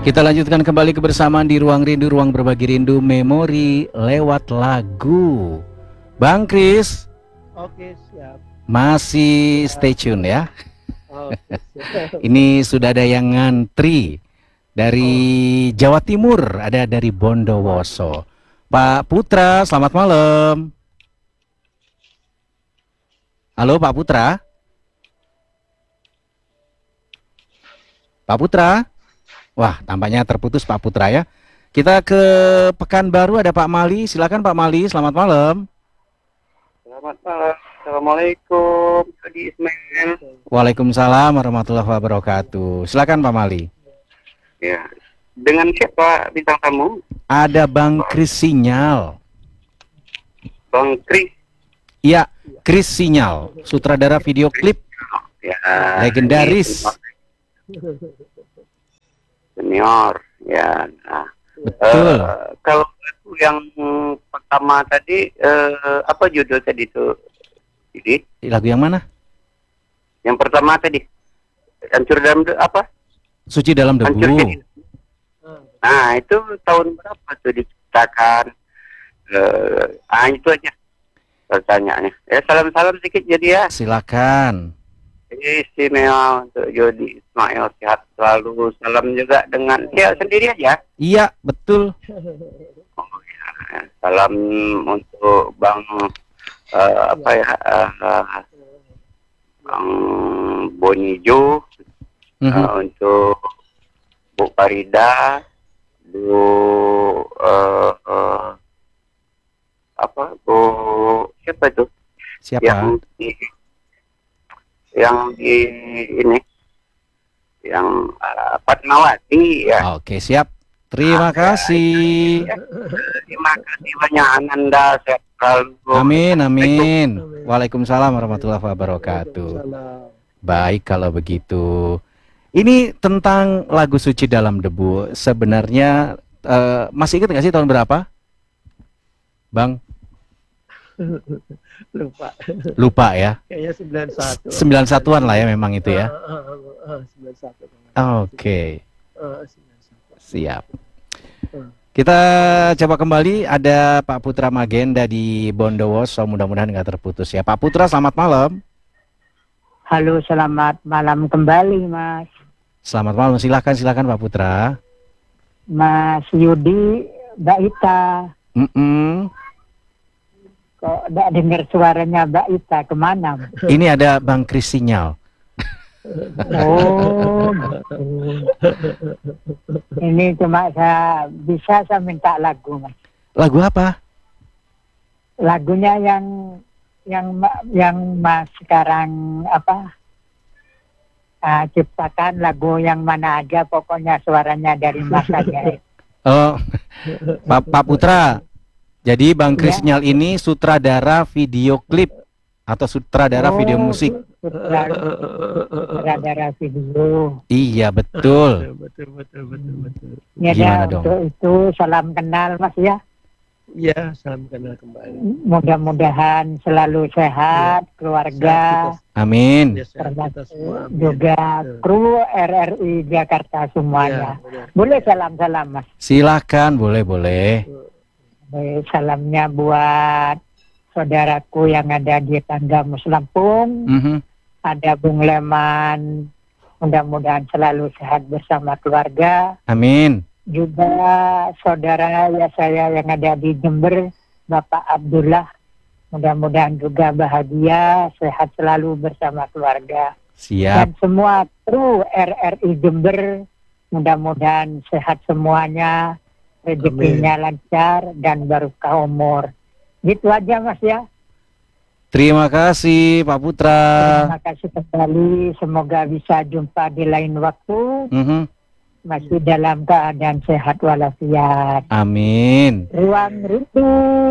Kita lanjutkan kembali kebersamaan di Ruang Rindu, ruang berbagi rindu memori lewat lagu. Bang Kris, Oke, siap. masih stay tune ya. Oke, siap. Ini sudah ada yang ngantri dari Jawa Timur, ada dari Bondowoso. Pak Putra, selamat malam. Halo Pak Putra. Pak Putra. Wah, tampaknya terputus Pak Putra ya. Kita ke Pekanbaru, ada Pak Mali. Silakan Pak Mali, selamat malam. Selamat malam. Assalamualaikum, Adi Ismail. Waalaikumsalam warahmatullahi wabarakatuh. Silakan Pak Mali. Ya, dengan siapa bintang tamu? Ada Bang Kris Sinyal. Bang Kris. Iya, Kris Sinyal, sutradara video klip Ya, legendaris. Senior. Ya. Nah, Betul. kalau lagu yang pertama tadi, apa judul tadi itu? Jadi, Lagu yang mana? yang pertama tadi, hancur dalam apa? Suci dalam Hancur debu. jadi. Nah, itu tahun berapa tuh diciptakan? Itu aja pertanyaannya. Ya, salam-salam sedikit jadi ya. Silakan. Istimewa untuk Jody Ismail, sehat selalu. Salam juga dengan dia sendiri aja. Iya, betul. Oh, ya. Salam untuk Bang Bang Bonijo, untuk Bu Farida, Bu Bu siapa itu? Siapa? Yang di ini, yang Fatmawati ya. Oke, siap. Terima kasih. Terima kasih banyak Ananda, sehat selalu. Amin, amin. Waalaikumsalam warahmatullahi wabarakatuh. Baik kalau begitu. Ini tentang lagu Suci Dalam Debu. Sebenarnya masih ingat nggak sih tahun berapa, Bang? Lupa ya. Kayaknya 91. 91-an lah ya memang itu ya. 91. Oke. 91. Siap. Kita coba kembali, ada Pak Putra Magenda di Bondowoso, mudah-mudahan nggak terputus ya. Pak Putra, selamat malam. Halo, selamat malam kembali, Mas. Selamat malam, silakan Pak Putra. Mas Yudi, Mbak Ita. Kok tidak dengar suaranya Mbak Ita, kemana? Ini ada Bang Kris Sinyal. Oh, gitu. Ini cuma saya minta lagu, Mas. Lagu apa? Lagunya yang Mas sekarang ciptakan, lagu yang mana aja, pokoknya suaranya dari Mas aja. Oh, Pak Putra. Jadi Bang Kris Sinyal ini sutradara video klip atau sutradara video musik? Sutradara video. Iya, betul. Betul. Ya, Gimana dong? Untuk itu salam kenal, Mas ya. Ya, salam kenal kembali. Mudah-mudahan selalu sehat, keluarga, Amin. Kita semua. Amin. juga kru RRI Jakarta semuanya. Boleh salam-salam, Mas? Silakan, boleh. Salamnya buat saudaraku yang ada di Tanggamus Lampung, ada Bung Leman, mudah-mudahan selalu sehat bersama keluarga. Amin. Juga saudara saya yang ada di Jember, Bapak Abdullah, mudah-mudahan juga bahagia, sehat selalu bersama keluarga. Siap. Dan semua kru RRI Jember, mudah-mudahan sehat semuanya, rezekinya lancar dan barokah umur. Gitu aja, Mas ya. Terima kasih Pak Putra. Terima kasih kembali. Semoga bisa jumpa di lain waktu. Masih dalam keadaan sehat walafiat. Amin. Ruang Rindu.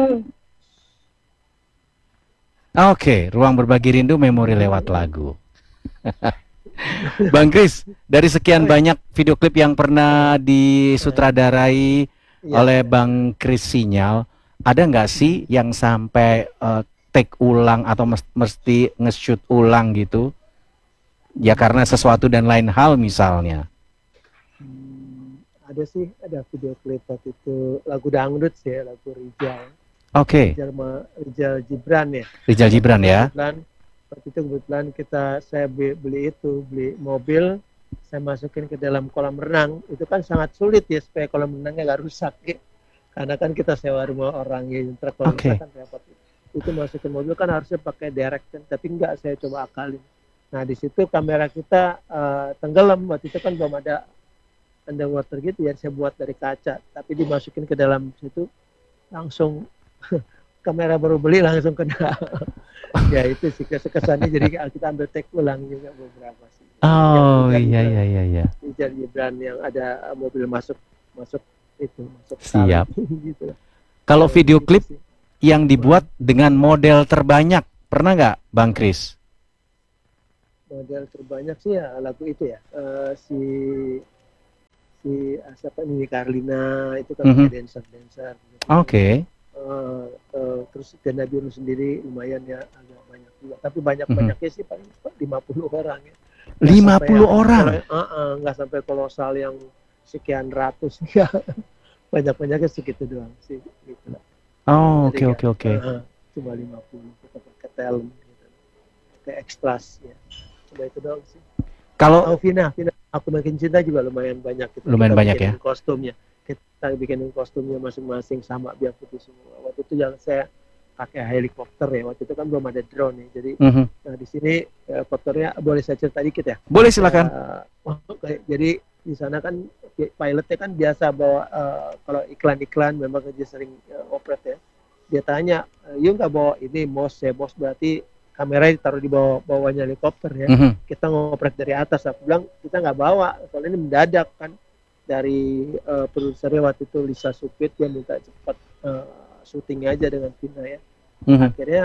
Oke, ruang berbagi rindu memori lewat lagu. Bang Kris, dari sekian banyak video klip yang pernah disutradarai oleh Bang Kris Sinyal, ada nggak sih yang sampai take ulang atau mesti nge-shoot ulang gitu? Ya karena sesuatu dan lain hal misalnya. ada sih, ada video klip waktu itu lagu dangdut sih, lagu Rijal. Oke, Rijal Gibran ya. Rizal Gibran ya. Kebetulan, waktu itu kebetulan saya beli mobil, saya masukin ke dalam kolam renang. Itu kan sangat sulit ya supaya kolam renangnya nggak rusak ya. Karena kan kita sewa rumah orang yang kalau Oke. rusak kan repot. Itu masukin mobil kan harusnya pakai direct kan, tapi enggak, saya coba akalin. Nah di situ kamera kita tenggelam, waktu itu kan belum ada underwater gitu ya, saya buat dari kaca, tapi dimasukin ke dalam situ langsung kamera baru beli langsung kena. Ya itu sih kesannya, jadi kita ambil take ulang juga beberapa sih. Oh Yang iya iya iya. Rijal Gibran yang ada mobil masuk Siap. gitu. Kalau video klip Gitu sih. yang dibuat dengan model terbanyak, pernah nggak Bang Kris? Model terbanyak sih ya lagu itu ya, si siapa Nini Carlina itu kan Mhm. dancer gitu. Oke. Terus Ganda Biru sendiri lumayan ya, agak banyak juga, tapi banyak-banyaknya sih paling 50 orang ya. Nggak 50 sampai orang. nggak sampai kolosal yang sekian ratus ya. Banyak-banyaknya segitu doang sih gitu lah. Oh, Jadi oke oke nggak, oke. Cuma 50 kita pakai talent gitu. Pakai ekstras ya. Cuma itu doang sih. Kalau Vina, aku makin cinta juga lumayan banyak. Lumayan Kita banyak ya? bikinin kostumnya. Kita bikinin kostumnya masing-masing sama biar putih semua. Waktu itu yang saya pakai helikopter ya. Waktu itu kan belum ada drone ya. Jadi Mhm. nah di sini helikopternya boleh saya cerita dikit ya. Boleh silakan. Jadi di sana kan pilotnya kan biasa bawa kalau iklan-iklan memang dia sering operate ya. Dia tanya, "You nggak bawa ini MOS ya? MOS berarti kameranya ditaruh di bawahnya helikopter ya." Mhm. Kita ngoprek dari atas. Aku bilang kita nggak bawa, soalnya ini mendadak kan. Dari produsernya waktu itu Lisa Supit, dia minta cepat syuting aja dengan Vina ya. Mhm. Akhirnya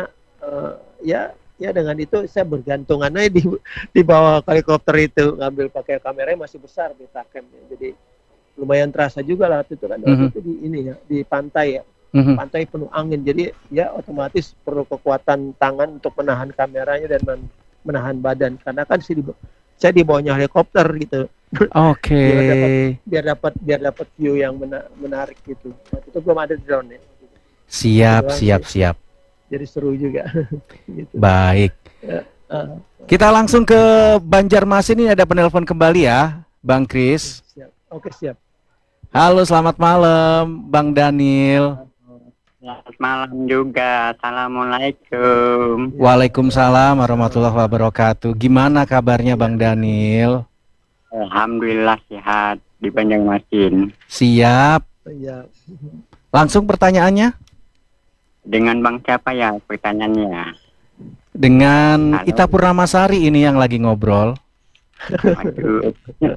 ya dengan itu saya bergantungan aja di bawah helikopter itu, ngambil pakai kameranya masih besar Betacam ya. Jadi lumayan terasa juga lah waktu itu kan. Waktu itu di ini ya, di pantai ya. Mhm. Pantai penuh angin, jadi ya otomatis perlu kekuatan tangan untuk menahan kameranya dan menahan badan, karena kan saya di bawahnya helikopter gitu. Oke. biar dapat view yang menarik gitu. Waktu itu belum ada drone ya, Siap Doang siap sih. siap. jadi seru juga. Gitu. Baik. Ah, Kita langsung ke Banjarmasin, ini ada penelpon kembali ya, Bang Kris. siap. Oke siap. Halo, selamat malam, Bang Daniel. Selamat malam juga. Assalamualaikum. Waalaikumsalam warahmatullahi wabarakatuh. Gimana kabarnya Bang Daniel? Alhamdulillah sehat di Banjarmasin. Siap. Ya, Langsung pertanyaannya Dengan Bang siapa ya pertanyaannya? dengan Halo. Ita Purnamasari ini yang lagi ngobrol. Waduh,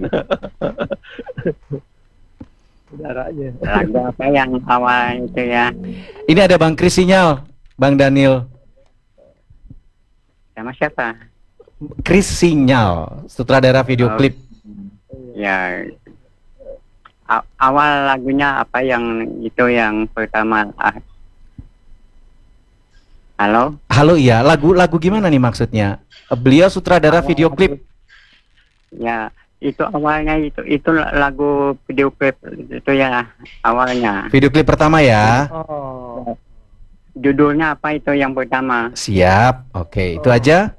saudaranya. lagu apa yang awal itu ya? Ini ada Bang Kris Sinyal, Bang Daniel. Sama siapa? Kris Sinyal, sutradara video Oh. klip. Ya, awal lagunya apa yang itu yang pertama? Halo? Halo, iya, lagu gimana nih maksudnya? Beliau sutradara video klip. Ya, itu awalnya itu lagu video klip itu ya awalnya. Video klip pertama ya. Oh, Judulnya apa itu yang pertama? Siap. Oke, itu aja.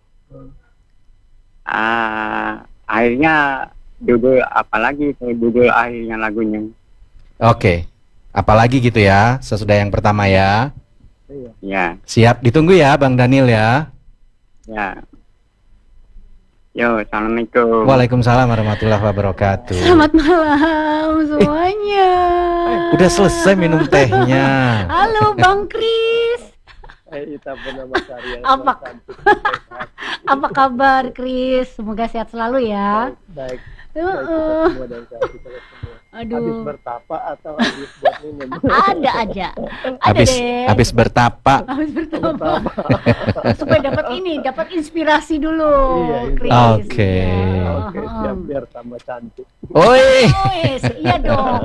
Akhirnya judul apa lagi itu judul akhirnya lagunya? Oke. Apalagi gitu ya, sesudah yang pertama ya. iya. Ya, Siap, ditunggu ya Bang Daniel ya. ya. Yo, assalamualaikum. Waalaikumsalam warahmatullahi wabarakatuh. Selamat malam semuanya. Udah selesai minum tehnya. Halo Bang Kris. Ita Purnamasari yang Apa- cantik. Apa kabar Kris? Semoga sehat selalu ya. Baik. Baik, kita Heeh. semua dan kita semua. Habis Aduh, bertapa atau habis buat minum? ada aja. Ada Habis deh. habis bertapa. Habis bertambah. Supaya dapat inspirasi dulu. Iya, Kris. Oke. Ya. Oke, siap, biar tambah cantik. Oi, Iya dong.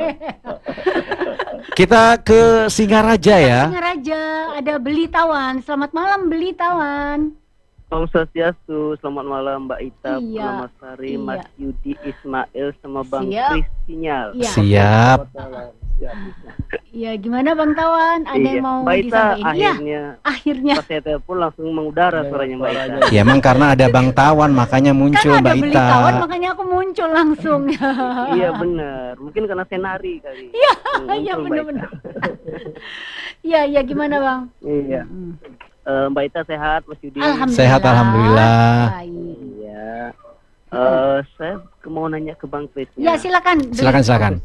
kita ke Singaraja ya. Singaraja, ada Beli Tawan. Selamat malam Beli Tawan. Om Swastiastu, selamat malam Mbak Ita, Iya. Purnama Sari, Iya. Mas Yudi Ismail, sama Bang Siap. Kris Sinyal. Iya. Siap. Iya, gimana Bang Tawan? Ada yang mau Mbak Ita disampaikan? Iya, akhirnya akhirnya. pas saya telepon langsung mengudara suaranya Mbak Ita. Ya emang karena ada Bang Tawan makanya muncul Kan ada Mbak beli Ita. kawan makanya aku muncul langsung. Iya benar, mungkin karena saya nari kali. Iya, Muncul iya Mbak benar-benar. Ita. Iya, iya gimana Bang? Iya. Mbak Ita sehat, Mas Yudi? Alhamdulillah. Sehat, alhamdulillah. Baik. Iya. Saya mau nanya ke Bang Kris. Ya, silakan. Silakan.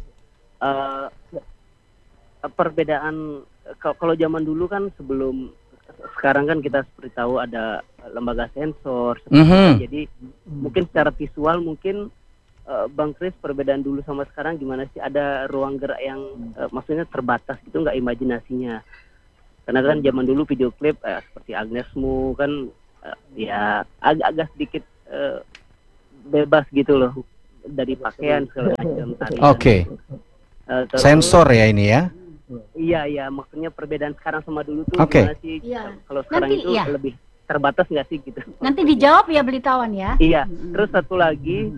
Perbedaan kalau zaman dulu kan sebelum sekarang kan kita seperti tahu ada lembaga sensor seperti Mhm. itu. Jadi mungkin secara visual mungkin Bang Kris perbedaan dulu sama sekarang gimana sih, ada ruang gerak yang maksudnya terbatas gitu nggak imajinasinya, karena kan zaman dulu video klip seperti Agnesmu kan ya agak sedikit bebas gitu loh dari pakaian segala macam tarian. Oke. Terus- Sensor ya ini ya. Iya, maksudnya perbedaan sekarang sama dulu tuh Oke. gimana sih? Iya. Kalau sekarang Nanti, itu iya. lebih terbatas nggak sih gitu? Nanti dijawab ya beli tawan ya. Iya. Terus satu lagi,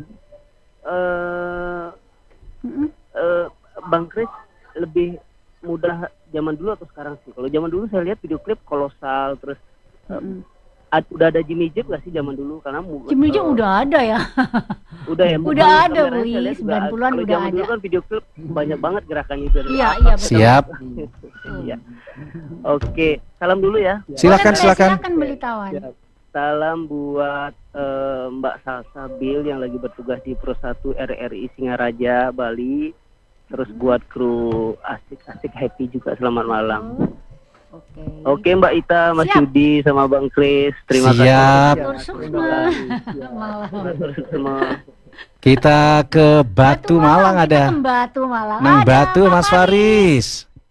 Mm-mm. Bang Kris lebih mudah zaman dulu atau sekarang sih? Kalau zaman dulu saya lihat video klip kolosal, terus Mm-mm. udah ada Jimmy Jip nggak sih zaman dulu? Karena Jimmy Jong udah ada ya. udah ya. Udah Bang, ada, kameranya Wih, saya lihat juga 90-an kalau udah zaman dulu ada. kan video klip banyak banget gerakannya dari Iya, atas. iya betul. Siap. Iya. Oke, salam dulu ya. Silakan, Boleh, silakan. Silakan beli tawan. Salam buat Mbak Salsa Bill yang lagi bertugas di Pro 1 RRI Singaraja, Bali. Terus buat kru asik-asik happy juga, selamat malam. Oke. Oke Mbak Ita, Mas Siap. Yudi, sama Bang Kris, terima Siap. kasih. Tur Sukma. Malam. Semua. Kita ke Batu Malang kita ada. ke Batu Malang. Nang Ada Batu Pak Mas Faris.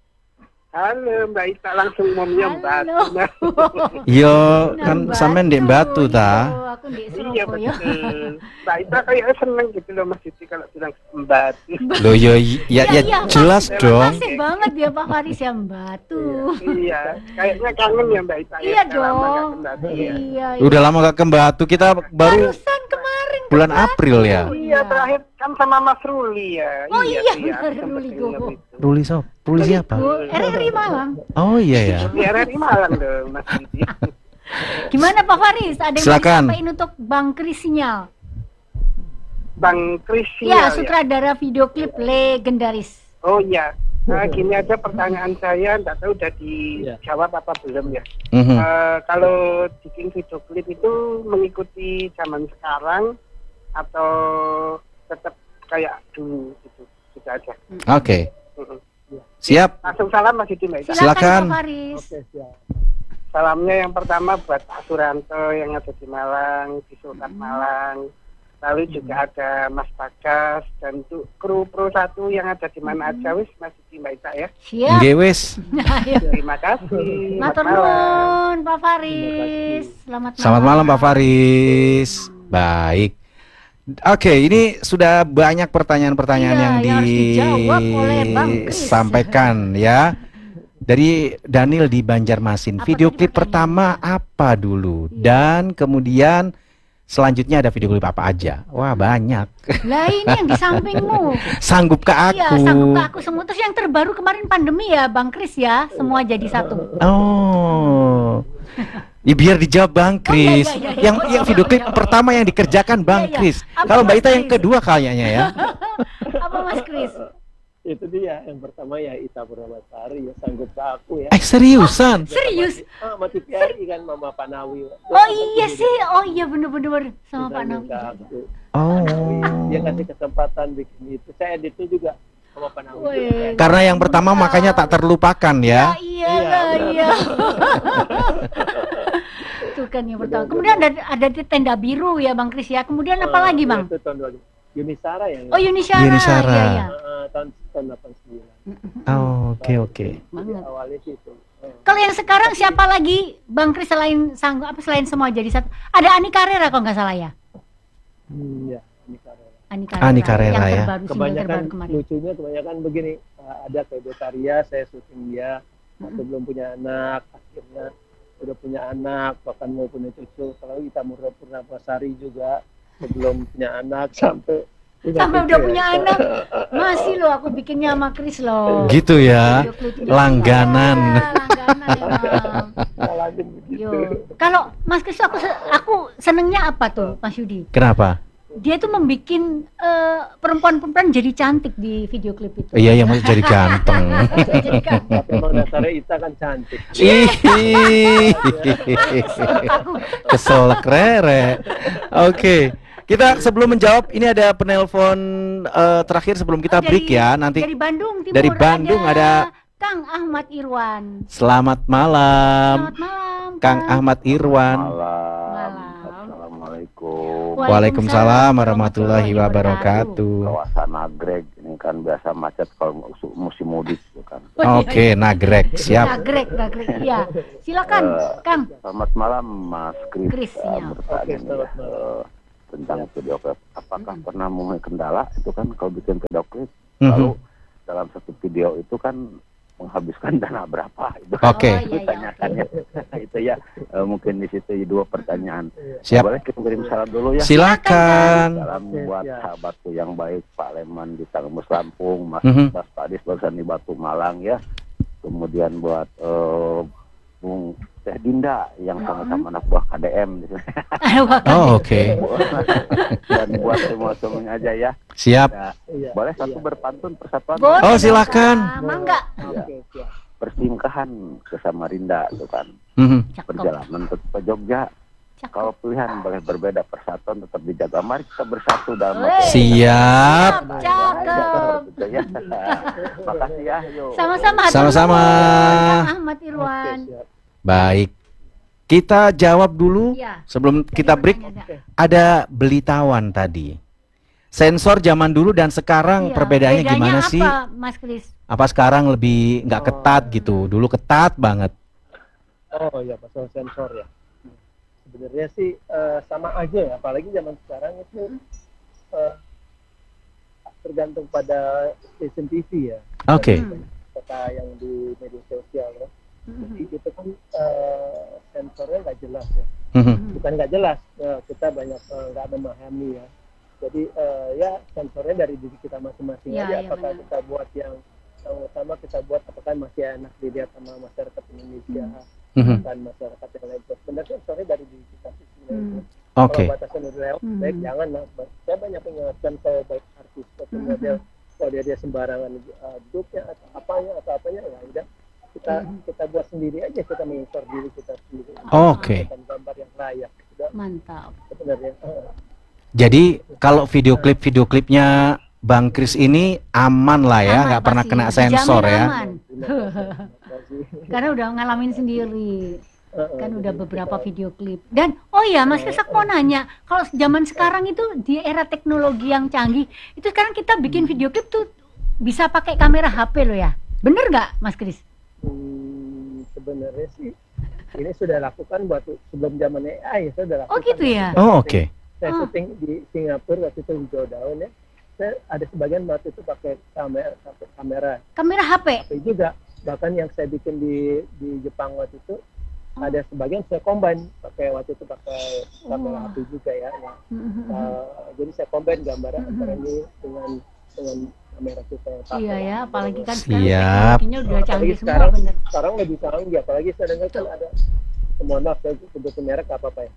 Halo Mbak Ita, langsung mau menyambat. Halo. Yo Nang kan sampean di Batu ta. Yo, aku di Iya Surabaya. betul. Mbak Ita kayak seneng gitu loh Mas Siti kalau bilang Batu. Loh yo ya Iya, ya jelas Pak. dong. Makasih banget ya Pak Faris yang Batu. Iya, kayaknya kangen ya Mbak Ita. Iya Udah lama nggak dong. ke Batu ya. Iya. Udah lama gak ke Batu, kita baru Barusan kemarin. bulan April ya. Iya, terakhir kan sama Mas Ruli ya. Oh iya, tuh benar, aku sempet Ruli denger Gogo. itu. Ruli sop. Ruli siapa? RRI Malang. Oh iya ya. Di RRI Malang dong Mas Siti. Gimana Pak Faris? Ada yang Silakan. mau disampaikan untuk Bang Kris Sinyal? Bang Kris Ya, Sinyal, sutradara video klip legendaris. Oh iya. Nah, gini aja pertanyaan saya, nggak tahu udah dijawab apa belum ya. Mhm. Kalau bikin video klip itu mengikuti zaman sekarang atau tetap kayak dulu gitu, gitu aja. Oke. Mm-mm. Siap. Langsung salam Mas Yudi Mbak Ita. Silakan. Pak Faris. Salamnya yang pertama buat Pak Suranto yang ada di Malang, di Sultan Malang. Lalu juga ada Mas Bagas dan untuk kru Pro 1 yang ada di mana aja wis Mas Yudi Mbak Ita ya. Siap. Nggih wis. Ayo. Terima kasih. Matur Selamat malam. nuwun Pak Faris. Selamat malam Pak Faris. Baik. Oke, ini sudah banyak pertanyaan-pertanyaan Iya, yang yang harus dijawab oleh Bang Kris. disampaikan ya. Dari Daniel di Banjarmasin. Apa Video tadi klip pertama apa dulu? Dan kemudian selanjutnya ada video klip apa aja? Wah, banyak. Lah ini yang di sampingmu. Sanggup ke Iya, aku. sanggup ke aku semua. Terus yang terbaru kemarin pandemi ya Bang Kris ya. Semua jadi satu. Oh. Ya, biar dijawab Bang iya, Kris. iya, iya. Yang video klip pertama yang dikerjakan Bang Iya, iya. Kris. Apa Kalau Mbak Mas Ita yang Kris? kedua kayaknya ya. Apa Mas Kris? Itu dia yang pertama ya Ita Purnamasari ya sanggup ke aku ya. Seriusan? Serius? Sama TVRI kan Mama Panawi. Oh iya sih. Oh iya bener-bener sama Pak Nawi. Oh. Dia kasih kesempatan bikin itu. Saya editnya juga sama Pak Nawi. Wih. Karena yang pertama makanya tak terlupakan ya. Iya lah, iya. Itu kan yang pertama. Kemudian ada di tenda biru ya Bang Kris ya. Kemudian apa lagi Bang? Itu tahun 2000. Yunisara yang Oh Yunisara. Yunisara. Iya, iya. tahun 89. Oh, oke. Banget. Awalnya sih itu. Kalau yang sekarang siapa lagi Bang Kris selain selain semua jadi satu? Ada Ani Carrera kalau nggak salah ya? Ya, Yunisara. Ani Carrera yang ya. terbaru, single Kebanyakan terbaru kemarin. lucunya kebanyakan begini, ada kayak Betaria saya syuting dia waktu belum punya anak, akhirnya udah punya anak, bahkan mau punya cucu. Kalau kita Purnamawasari juga sebelum punya anak sampai Sampai cucu udah ya. punya anak. Masih loh aku bikinnya sama Chris loh. Gitu ya. Video klipnya. Langganan. Iya, langganan emang. Lanjut begitu. Yo. Kalau Mas Kris aku senengnya apa tuh Mas Yudi? Kenapa? Dia tuh membikin perempuan-perempuan jadi cantik di video klip itu. Iya, yang mau jadi ganteng. Jadi cantik. Tapi memang dasarnya Ita kan cantik. Ih, kesel krere. Oke, kita sebelum menjawab ini ada penelpon terakhir sebelum kita break ya. Nanti Dari Bandung Timur. dari Bandung ada Kang Ahmad Irwan. selamat malam, Selamat malam. Kang Ahmad Irwan. Malam. Assalamualaikum. Waalaikumsalam warahmatullahi wabarakatuh. Kawasan Nagreg ini kan biasa macet kalau musim mudik gitu kan. Oke, Nagrek, siap. Nagrek, iya. Silakan, Kang. Selamat malam Mas Kris. Kris, ya. Bertanya Oke, nih selamat ya, malam. tentang video klip. Apakah pernah mengalami kendala itu kan kalau bikin video klip? Mhm. Lalu dalam satu video itu kan menghabiskan dana berapa? Itu kan Oke. Oh, iya, iya. ditanyakannya. Itu ya mungkin di situ dua pertanyaan. Siap. Boleh kita kirim salam dulu ya. Silakan. Salam Oke, buat siap. sahabatku yang baik, Pak Leman di Tangmus Lampung, Mas Mhm. Bas Padis barusan di Batu Malang ya. Kemudian buat Bung Teh Dinda yang sama-sama anak buah KDM. Aduh, Oh, oke. Dan buat semua semuanya aja ya. Siap. Nah, Iya. boleh satu berpantun persatuan. boleh Oh, dong, silakan. Kang. Mangga. Oke, siap. Persingkahan ke Samarinda itu kan. Mhm. Cakep. Perjalanan ke Jogja. Cakep. Kalau pilihan boleh berbeda, persatuan tetap dijaga. Mari kita bersatu dalam Wey. Siap. Cakep. Gitu ya. Makasih ya. Yuk. Sama-sama. Sama-sama. Kang Ahmad Oke, Irwan. siap. Baik. Kita jawab dulu Iya. sebelum kita break. Ada Belitawan tadi. Sensor zaman dulu dan sekarang Iya. perbedaannya Bedanya gimana apa, sih? Mas Kris? Apa sekarang lebih nggak ketat gitu? Dulu ketat banget. Oh ya, pasal sensor ya. Sebenarnya sih sama aja ya, apalagi zaman sekarang itu tergantung pada stasiun TV ya. Oke. Kata yang di media sosial ya. Jadi itu kan sensornya nggak jelas ya. Mhm. Bukan nggak jelas, kita banyak nggak memahami ya. Jadi ya sensornya dari diri kita masing-masing Iya, aja. iya, Apakah benar. kita buat yang utama kita buat apakah masih enak dilihat sama masyarakat Indonesia Mhm. dan masyarakat yang lain. Sebenarnya sensornya dari diri kita sih sebenarnya. Oke. Kalau batasan udah lewat, baik jangan lah. Saya banyak mengingatkan ke baik artis atau model, kalau dia sembarangan duduknya atau apanya ya udah kita buat sendiri aja, kita menginstal diri kita sendiri. Oke. Dan gambar yang layak sudah Mantap. sebenarnya. Jadi kalau video klipnya Bang Kris ini aman lah ya, Aman nggak pernah pasti. kena Dijamin sensor ya. aman. Karena udah ngalamin sendiri. Kan udah beberapa video klip. Dan oh ya Mas Kris, aku mau nanya, kalau zaman sekarang itu di era teknologi yang canggih, itu sekarang kita bikin video klip tuh bisa pakai kamera HP loh ya. Bener nggak Mas Kris? Sebenarnya sih ini sudah lakukan buat sebelum zaman AI, saya sudah lakukan. Oh gitu ya. Oh, oke. Saya syuting di Singapura waktu itu hijau daun ya. Saya ada sebagian waktu itu pakai kamera Kamera HP. HP juga. Bahkan yang saya bikin di Jepang waktu itu ada sebagian saya combine waktu itu pakai kamera HP juga ya. Jadi saya combine gambar antara ini dengan kamera kita yang pakai. Iya ya, apalagi kan sekarang Siap. teknologinya udah Apalagi canggih semua sekarang, bener. sekarang lebih canggih, apalagi saya dengar kan ada, mohon maaf saya sebutin merek apa ya,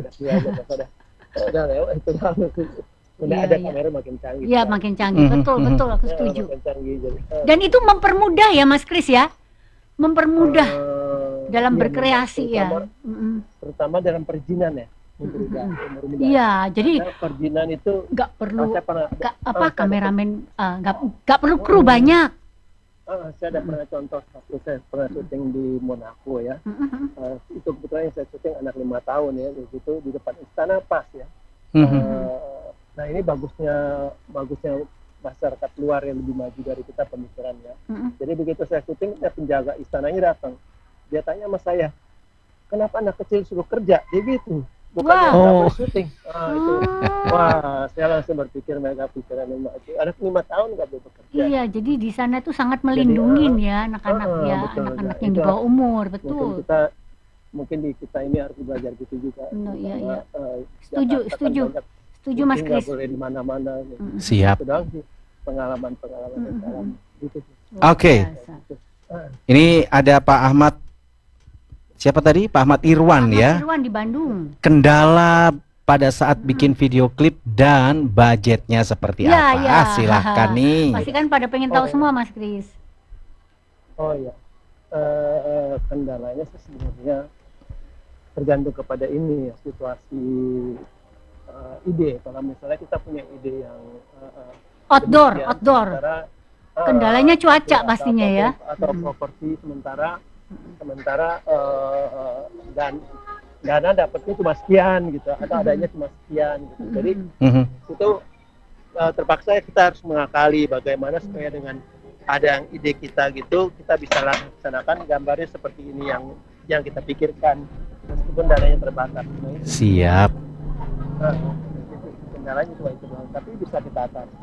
udah lewat itu udah Iya, ada iya. kamera makin canggih. Iya makin canggih, betul betul aku setuju. Makin canggih jadi. Dan itu mempermudah ya Mas Kris ya, mempermudah dalam Iya, berkreasi ya. terutama dalam perizinan ya. Mempermudah. Iya, jadi Karena perizinan itu nggak perlu saya pernah kameramen nggak perlu kru banyak. saya ada pernah contoh waktu saya pernah syuting di Monaco ya. Itu kebetulan yang saya syuting anak 5 tahun ya, di situ di depan istana pas ya. Nah ini bagusnya masyarakat luar yang lebih maju dari kita pemikirannya. Jadi begitu saya syuting, penjaga istananya datang, dia tanya sama saya, kenapa anak kecil suruh kerja? Dia gitu, bukan yang nggak boleh syuting. Itu. Wah, saya langsung berpikir mereka pikiran anak 5 tahun nggak boleh bekerja. Iya, jadi di sana tuh sangat melindungi ya anak-anak ya, betul. anak-anak Nah, yang di itu bawah umur, Mungkin betul. kita mungkin di kita ini harus belajar gitu juga. Iya, Karena, Setuju, Jakarta kan setuju. banyak, Setuju Mas nggak Kris. boleh di mana-mana. Gitu. Siap. Itu doang sih pengalaman yang dalam gitu. Luar Oke. biasa. Ini ada Pak Ahmad. Siapa tadi? Pak Ahmad Irwan Ahmad ya. Irwan di Bandung. Kendala pada saat bikin video klip dan budgetnya seperti Iya, apa? iya. Silahkan nih. Pasti kan pada pengen tahu semua Mas Kris. Oh iya, kendalanya sih sebenarnya tergantung kepada ini ya, situasi ide. Kalau misalnya kita punya ide yang Outdoor, demikian, outdoor. sementara, Kendalanya cuaca atau- pastinya ya. atau properti sementara dan dana dapatnya cuma sekian gitu, atau adanya cuma sekian gitu. Jadi Mhm. itu terpaksa kita harus mengakali bagaimana supaya dengan ada yang ide kita gitu, kita bisa laksanakan gambarnya seperti ini yang kita pikirkan meskipun dananya terbatas. Nah, itu, Siap. itu kendalanya cuma itu doang, tapi bisa kita atasi.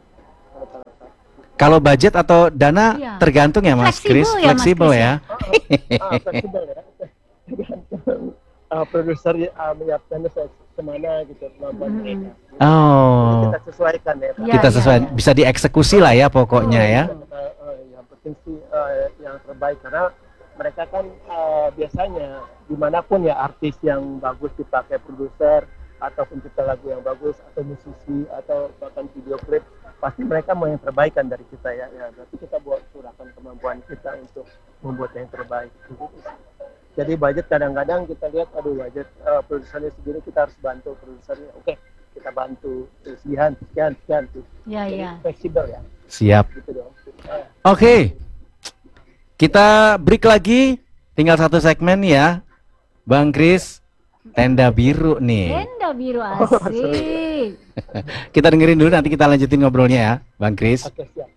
Kalau budget atau dana Iya. tergantung ya Mas Fleksibel Kris, ya, Mas fleksibel Kris, ya. Fleksibel ya. Tergantung produser menyiapkannya semana gitu kemampuan mereka. Jadi Oh, kita sesuaikan ya. Pak. Iya, kita iya, sesuai iya. bisa dieksekusi lah ya pokoknya ya. Yang penting sih yang terbaik karena mereka kan biasanya dimanapun ya artis yang bagus dipakai produser atau pencipta lagu yang bagus atau musisi atau bahkan video klip pasti mereka mau yang terbaik kan dari kita ya. Berarti kita buat curahkan kemampuan kita untuk membuat yang terbaik. Jadi budget kadang-kadang kita lihat aduh budget produsernya segini kita harus bantu produsernya. Oke, kita bantu sekian. Iya, Jadi iya. fleksibel ya. Siap. Gitu dong. Oke. Kita break lagi. Tinggal satu segmen ya. Bang Kris, tenda biru nih. Tenda biru asik. Kita dengerin dulu nanti kita lanjutin ngobrolnya ya, Bang Kris. Oke, siap.